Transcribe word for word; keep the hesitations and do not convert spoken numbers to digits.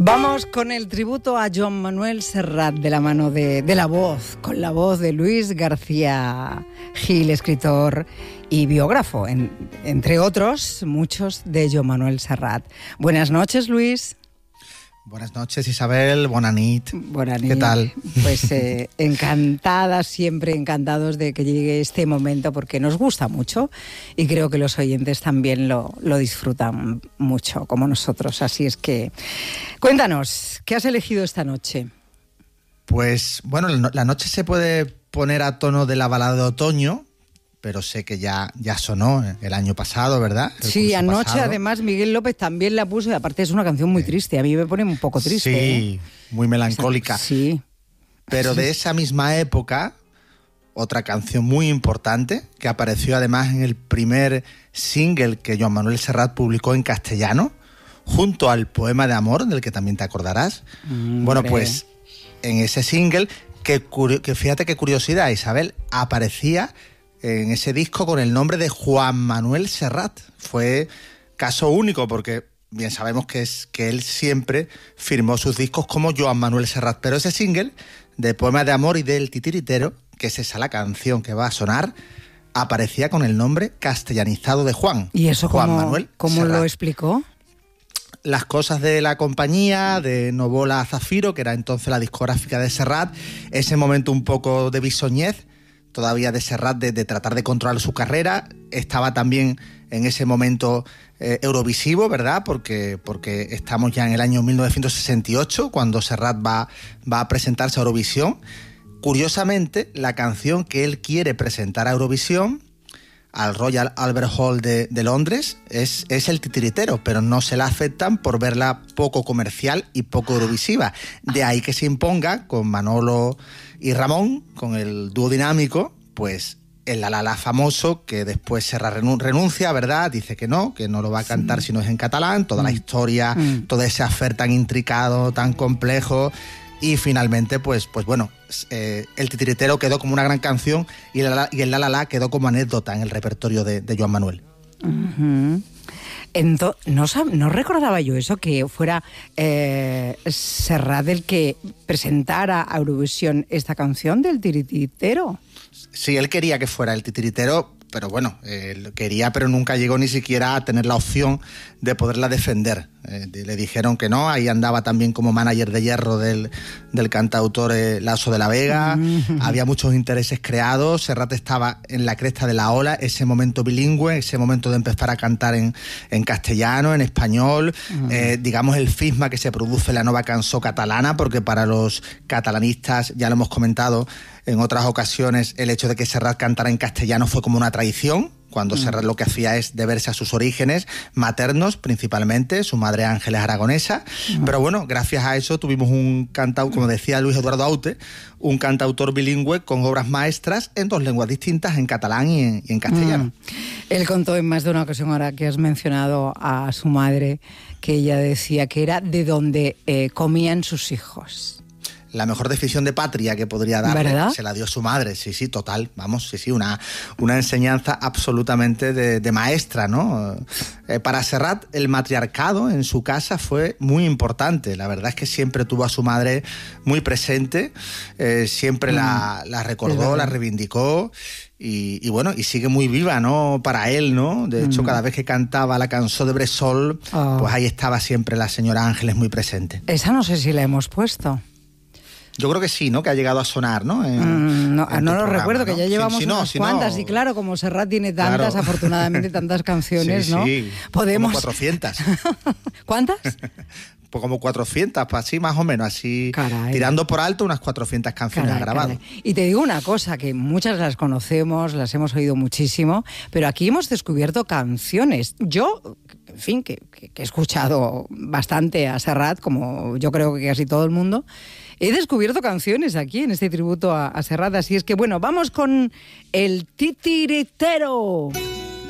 Vamos con el tributo a Joan Manuel Serrat de la mano de, de la voz, con la voz de Luis García Gil, escritor y biógrafo, en, entre otros muchos de Joan Manuel Serrat. Buenas noches, Luis. Buenas noches, Isabel. Bona nit. Bona nit. ¿Qué tal? Pues eh, encantadas, siempre encantados de que llegue este momento porque nos gusta mucho y creo que los oyentes también lo, lo disfrutan mucho, como nosotros. Así es que, cuéntanos, ¿qué has elegido esta noche? Pues, bueno, la noche se puede poner a tono de la balada de otoño, pero sé que ya, ya sonó el año pasado, ¿verdad? El sí, anoche pasado. Además Miguel López también la puso y aparte es una canción muy triste, a mí me pone un poco triste. Sí, ¿eh? muy melancólica. Sí. Pero de esa misma época, otra canción muy importante, que apareció además en el primer single que Joan Manuel Serrat publicó en castellano, junto al Poema de Amor, del que también te acordarás. Mm, bueno, hombre. Pues en ese single, que, que fíjate qué curiosidad, Isabel, aparecía en ese disco con el nombre de Joan Manuel Serrat. Fue caso único porque bien sabemos que, es, que él siempre firmó sus discos como Joan Manuel Serrat, pero ese single de Poema de Amor y del Titiritero, que es esa la canción que va a sonar, aparecía con el nombre castellanizado de Juan. ¿Y eso Juan cómo, Manuel cómo Serrat. Lo explicó? Las cosas de la compañía, de Novola Zafiro, que era entonces la discográfica de Serrat, ese momento un poco de bisoñez todavía de Serrat, de, de tratar de controlar su carrera. Estaba también en ese momento eh, Eurovisivo, ¿verdad? Porque, porque estamos ya en el año mil novecientos sesenta y ocho, cuando Serrat va, va a presentarse a Eurovisión. Curiosamente, la canción que él quiere presentar a Eurovisión, al Royal Albert Hall de, de Londres, es, es el Titiritero, pero no se la aceptan por verla poco comercial y poco eurovisiva. De ahí que se imponga con Manolo y Ramón, con el dúo dinámico, pues el La La La famoso, que después Serrat renuncia, ¿verdad? Dice que no, que no lo va a cantar sí. si no es en catalán, toda mm. la historia, mm. todo ese affair tan intricado, tan complejo. Y finalmente, pues, pues bueno, eh, el Titiritero quedó como una gran canción y el, y el La La La quedó como anécdota en el repertorio de, de Joan Manuel. Uh-huh. Entonces, no, no recordaba yo eso, que fuera eh, Serrat el que presentara a Eurovisión esta canción del Titiritero. Sí, él quería que fuera el Titiritero, pero bueno, él quería, pero nunca llegó ni siquiera a tener la opción de poderla defender. Eh, le dijeron que no, ahí andaba también como manager de hierro del, del cantautor eh, Lasso de la Vega, mm-hmm. había muchos intereses creados, Serrat estaba en la cresta de la ola, ese momento bilingüe, ese momento de empezar a cantar en, en castellano, en español, mm-hmm. eh, digamos el cisma que se produce en la nueva cançó catalana, porque para los catalanistas, ya lo hemos comentado en otras ocasiones, el hecho de que Serrat cantara en castellano fue como una traición, cuando mm. Serrat lo que hacía es deberse a sus orígenes maternos principalmente, su madre Ángeles aragonesa, mm. pero bueno, gracias a eso tuvimos un cantautor, como decía Luis Eduardo Aute, un cantautor bilingüe con obras maestras en dos lenguas distintas, en catalán y en, y en castellano. Mm. Él contó en más de una ocasión, ahora que has mencionado a su madre, que ella decía que era de donde eh, comían sus hijos. La mejor definición de patria que podría darle, ¿verdad? Se la dio su madre, sí, sí, total, vamos, sí, sí, una, una enseñanza absolutamente de, de maestra, ¿no? Eh, para Serrat el matriarcado en su casa fue muy importante, la verdad es que siempre tuvo a su madre muy presente, eh, siempre mm. la, la recordó, la reivindicó. Y, y bueno, y sigue muy viva, ¿no? Para él, ¿no? De hecho, mm. cada vez que cantaba la canción de Bressol, oh. pues ahí estaba siempre la señora Ángeles muy presente. Esa no sé si la hemos puesto. Yo creo que sí, ¿no? Que ha llegado a sonar, ¿no? En, mm, no, en no lo programa, recuerdo, ¿no? que ya llevamos si, si no, unas si cuantas. no... Y claro, como Serrat tiene tantas, claro. afortunadamente, tantas canciones, sí, ¿no? Sí, podemos... como cuatrocientas. ¿Cuántas? Pues como cuatrocientas, pues así más o menos, así caray. Tirando por alto unas cuatrocientas canciones caray, ha grabado. Caray. Y te digo una cosa, que muchas las conocemos, las hemos oído muchísimo, pero aquí hemos descubierto canciones. Yo, en fin, que, que, que he escuchado bastante a Serrat, como yo creo que casi todo el mundo, he descubierto canciones aquí en este tributo a, a Serrat, así es que bueno, vamos con el Titiritero.